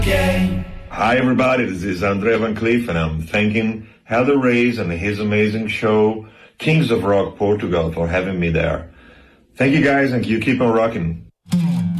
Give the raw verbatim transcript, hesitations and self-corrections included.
Hi everybody, this is Andre Van Cleef and I'm thanking Heather Reyes and his amazing show, Kings of Rock Portugal, for having me there. Thank you guys and you keep on rocking.